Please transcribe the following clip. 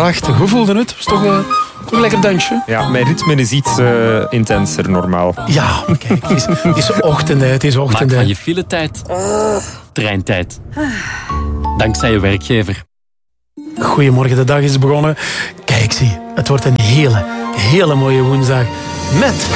Prachtig. Hoe voelde het? Was toch een lekker dansje? Ja, mijn ritme is iets intenser normaal. Ja, kijk, het is ochtend. Het is ochtend. Maak van je filetijd treintijd. Dankzij je werkgever. Goedemorgen, de dag is begonnen. Kijk, zie, het wordt een hele mooie woensdag. Met